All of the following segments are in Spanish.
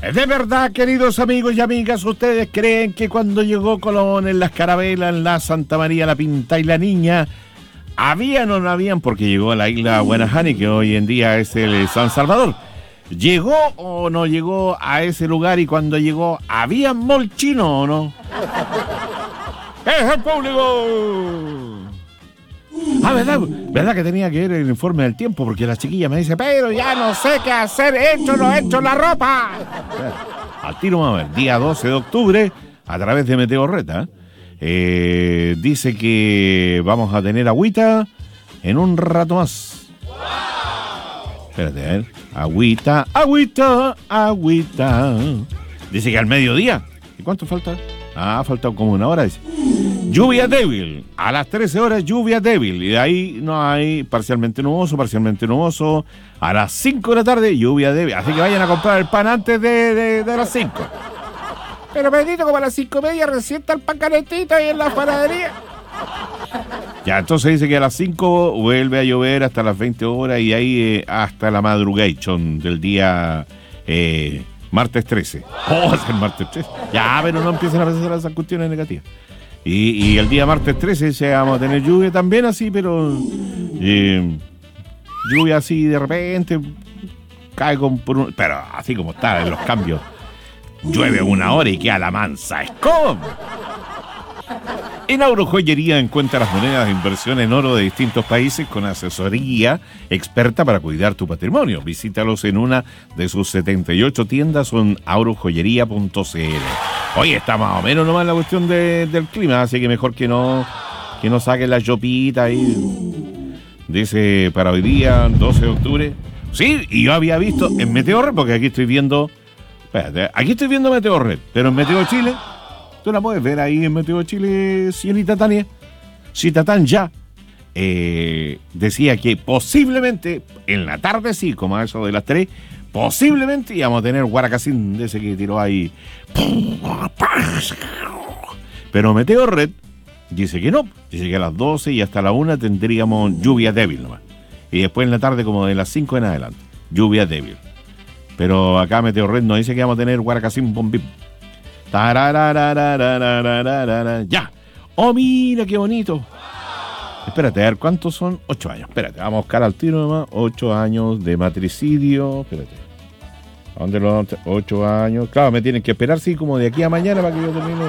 De verdad, queridos amigos y amigas, ¿ustedes creen que cuando llegó Colón en las carabelas, en la Santa María, la Pinta y la Niña, habían o no habían? Porque llegó a la isla Guanajani, que hoy en día es el San Salvador. ¿Llegó o no llegó a ese lugar? Y cuando llegó, ¿había molchino o no? ¡Es el público! Ah, ¿verdad que tenía que ver el informe del tiempo? Porque la chiquilla me dice, pero ya no sé qué hacer, no he hecho la ropa. Al tiro vamos a ver, día 12 de octubre, a través de Meteorreta, dice que vamos a tener agüita en un rato más. Espérate, a ver. Agüita. Dice que al mediodía. ¿Y cuánto falta? Ha faltado como una hora, dice. Lluvia débil, a las 13 horas lluvia débil, y de ahí no hay parcialmente nuboso, a las 5 de la tarde lluvia débil, así que vayan a comprar el pan antes de las 5. Pero bendito, como a las 5:30 recién está el pan calentito ahí en la panadería. Ya, entonces dice que a las 5 vuelve a llover hasta las 20 horas y ahí hasta la madrugation del día martes 13. ¿Cómo va a ser martes 13? Ya, pero no empiecen a pasar esas cuestiones negativas. Y el día martes 13 vamos a tener lluvia también así, pero lluvia así de repente, cae pero así como está en los cambios, llueve una hora y queda la mansa. ¿Es cómo? En Agrojoyería encuentra las monedas de inversión en oro de distintos países con asesoría experta para cuidar tu patrimonio. Visítalos en una de sus 78 tiendas o en agrojoyería.cl. Hoy está más o menos nomás la cuestión del clima, así que mejor que no saquen la chopita ahí. Dice para hoy día, 12 de octubre. Sí, y yo había visto en Meteorred, porque aquí estoy viendo... Espérate, aquí estoy viendo Meteorred, pero en Meteo Chile... Tú la puedes ver ahí en Meteo Chile, señorita Tania. Si Tatán ya decía que posiblemente, en la tarde sí, como a eso de las 3, posiblemente íbamos a tener Guaracacín de ese que tiró ahí. Pero Meteorred dice que no. Dice que a las 12 y hasta la 1 tendríamos lluvia débil nomás. Y después en la tarde como de las 5 en adelante, lluvia débil. Pero acá Meteorred nos dice que vamos a tener Guaracacín bombín. Ya. Oh, mira qué bonito. Espérate, a ver, ¿cuántos son? 8 años. Espérate, vamos a buscar al tiro nomás. 8 años de matricidio. Espérate. ¿A dónde lo 8 años? Claro, me tienen que esperar, sí, como de aquí a mañana para que yo termine.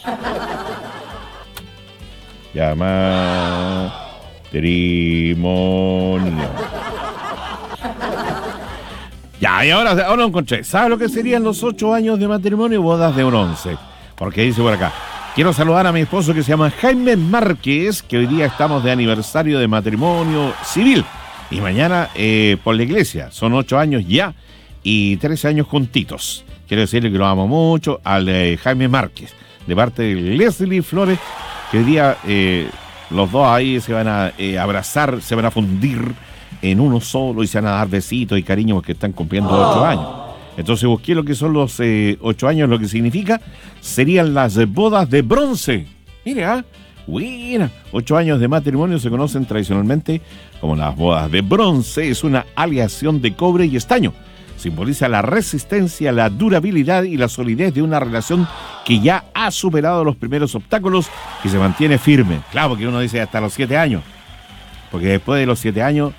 Matrimonio. Ya, y ahora lo encontré. ¿Sabes lo que serían los 8 años de matrimonio y bodas de bronce? Porque dice por acá, quiero saludar a mi esposo que se llama Jaime Márquez, que hoy día estamos de aniversario de matrimonio civil. Y mañana por la iglesia. Son 8 años ya y 13 años juntitos. Quiero decirle que lo amo mucho al Jaime Márquez, de parte de Leslie Flores, que hoy día los dos ahí se van a abrazar, se van a fundir en uno solo y se van a dar besitos y cariño porque están cumpliendo 8 años. Entonces busqué lo que son los 8 años, lo que significa, serían las bodas de bronce. Mira, buena. 8 años de matrimonio se conocen tradicionalmente como las bodas de bronce. Es una aleación de cobre y estaño. Simboliza la resistencia, la durabilidad y la solidez de una relación que ya ha superado los primeros obstáculos y se mantiene firme. Claro, porque uno dice hasta los 7 años. Porque después de los 7 años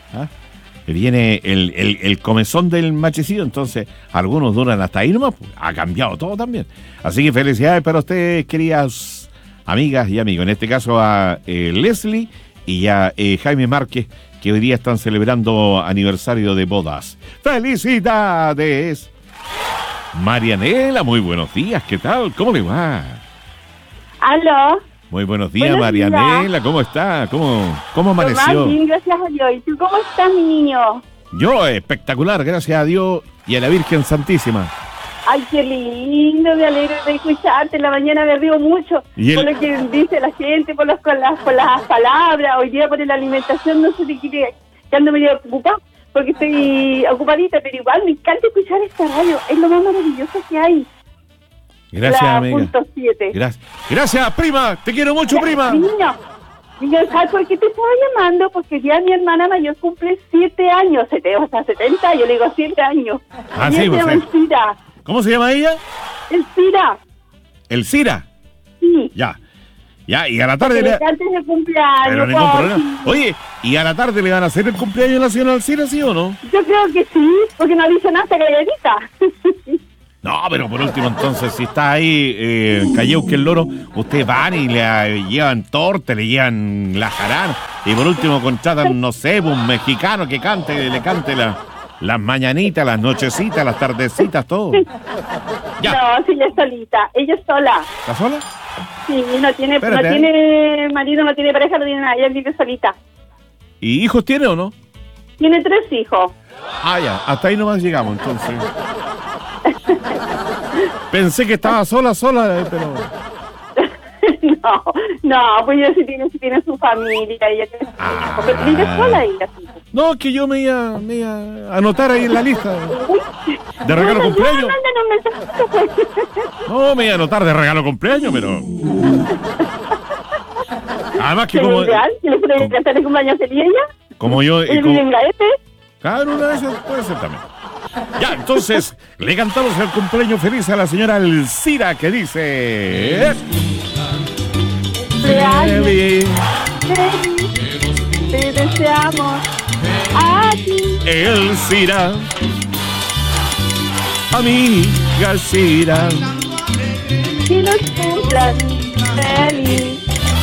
viene el comezón del machicidio, entonces algunos duran hasta ahí nomás, pues, ha cambiado todo también. Así que felicidades para ustedes, queridas amigas y amigos, en este caso a Leslie y a Jaime Márquez, que hoy día están celebrando aniversario de bodas. ¡Felicidades! Marianela, muy buenos días, ¿qué tal? ¿Cómo le va? ¿Aló? Muy buenos días, Marianela, ¿cómo está? ¿Cómo amaneció? Bien, gracias a Dios. ¿Y tú cómo estás, mi niño? Yo, espectacular, gracias a Dios y a la Virgen Santísima. Ay, qué lindo, me alegro de escucharte. En la mañana me río mucho por lo que dice la gente, por las palabras. Hoy día por la alimentación no sé de qué, que ando medio ocupada, porque estoy ocupadita, pero igual me encanta escuchar esta radio. Es lo más maravilloso que hay. Gracias, amiga. Gracias. Gracias, prima. Te quiero mucho, prima. Niño, ¿sabes por qué te estaba llamando? Porque ya mi hermana mayor cumple 7 años. O sea, 70, yo le digo 7 años. Ah, sí, pues. ¿Cómo se llama ella? Elcira. ¿Elcira? Sí. Ya, y a la tarde le cantes el cumpleaños. Pero ningún problema. Oye, ¿y a la tarde le van a hacer el cumpleaños de la señora Elcira, sí o no? Yo creo que sí, porque no dice nada hasta galletita. No, pero por último, entonces, si está ahí Calleuque el Loro, ustedes van y le llevan torta, le llevan la jarana, y por último contratan, no sé, un mexicano que le cante las mañanitas, las nochecitas, las tardecitas, todo. Ya. No, sí, ella es solita, ella es sola. ¿Está sola? Sí, no tiene marido, no tiene pareja, no tiene nada, ella vive solita. ¿Y hijos tiene o no? Tiene 3 hijos. Ah, ya, hasta ahí nomás llegamos, entonces. Pensé que estaba sola, pero... No, pues ella sí tiene su familia, ella tiene su hijo, pero vive sola ella. No, que yo me iba a anotar ahí en la lista de regalo cumpleaños. No, me iba a anotar de regalo cumpleaños, pero... Además que como... ¿Que le puede cantar el cumpleaños feliz ella? Como yo... ¿Ella vive en Gaete? Claro, una de esas puede ser también. Ya, entonces, le cantamos el cumpleaños feliz a la señora Elcira, que dice... Feliz, te deseamos a ti. Elcira, amiga Elcira, que nos cumplan feliz.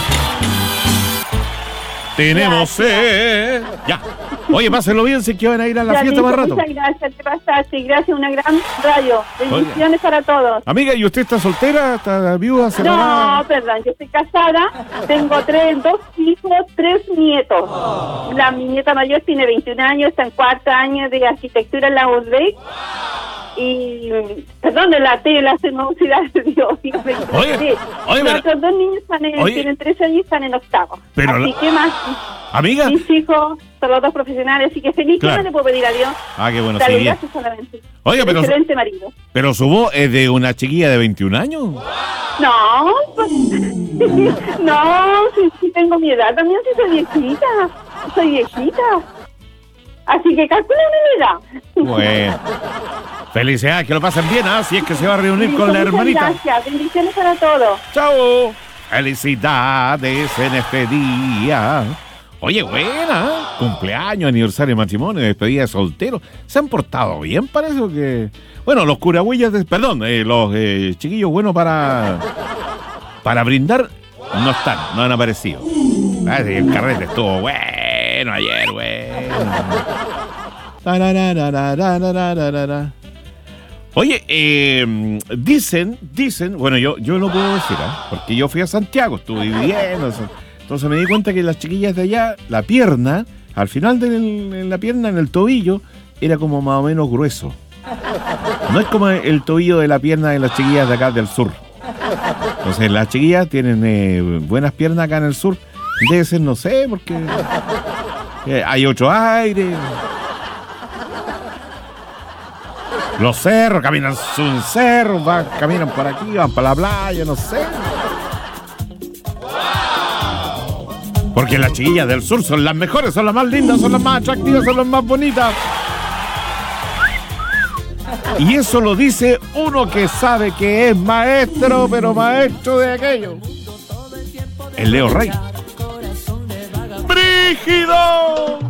Tenemos ya. Oye, pásenlo bien, si que van a ir a la fiesta más rato. Muchas gracias, te pasaste. Gracias, una gran radio. Bendiciones para todos. Amiga, ¿y usted está soltera? ¿Está viuda? ¿Separada? No, perdón, yo estoy casada. Tengo 2 hijos, 3 nietos. Mi nieta mayor tiene 21 años, está en 4º año de arquitectura en la UDEC. Y, perdón, de la universidad de Dios. Oye, los otros 2 niños tienen 13 años y están en 8º. Pero así que más. Amiga. Mis hijos son los 2 profesionales, así que feliz. Claro. ¿Qué más le puedo pedir a Dios? Ah, qué bueno. Dale, Sí, gracias solamente. Oiga, pero... Excelente marido. ¿Pero su voz es de una chiquilla de 21 años? No, pues, no, sí tengo mi edad, también sí soy viejita. Así que calcula mi edad. Bueno, felicidades, que lo pasen bien, ¿ah? Si es que se va a reunir con la hermanita. Gracias, bendiciones para todos. ¡Chao! Felicidades en este día. Oye, buena, cumpleaños, aniversario de matrimonio, despedida de soltero. Se han portado bien, parece que... Bueno, los curahuillas, los chiquillos buenos para brindar no están, no han aparecido. El carrete estuvo bueno ayer, Oye, dicen, bueno, yo no puedo decir, porque yo fui a Santiago, estuve viviendo, entonces me di cuenta que las chiquillas de allá, la pierna, al final de la pierna, en el tobillo, era como más o menos grueso. No es como el tobillo de la pierna de las chiquillas de acá del sur. Entonces las chiquillas tienen buenas piernas acá en el sur. Debe ser, no sé, porque hay otro aire. Los cerros, caminan un cerro, caminan por aquí, van para la playa, no sé. Porque las chiquillas del sur son las mejores, son las más lindas, son las más atractivas, son las más bonitas. Y eso lo dice uno que sabe que es maestro, pero maestro de aquello. El Leo Rey. ¡Brígido!